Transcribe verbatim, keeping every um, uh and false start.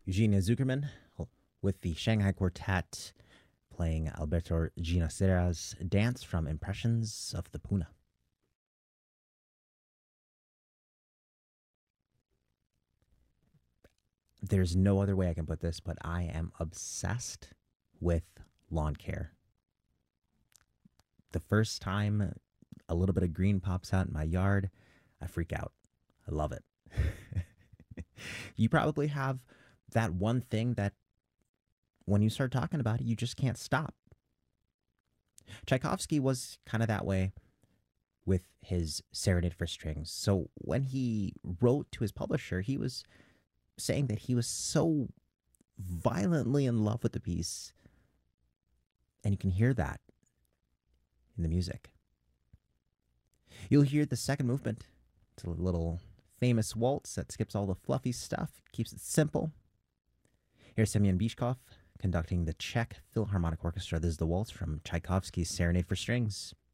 Eugenia Zuckerman with the Shanghai Quartet playing Alberto Ginastera's Dance from Impressions of the Puna. There's no other way I can put this, but I am obsessed with lawn care. The first time a little bit of green pops out in my yard, I freak out. I love it. You probably have that one thing that when you start talking about it, you just can't stop. Tchaikovsky was kind of that way with his Serenade for Strings. So when he wrote to his publisher, he was saying that he was so violently in love with the piece, and you can hear that in the music. You'll hear the second movement. It's a little famous waltz that skips all the fluffy stuff, keeps it simple. Here's Semyon Bychkov conducting the Czech Philharmonic Orchestra. This is the waltz from Tchaikovsky's Serenade for Strings.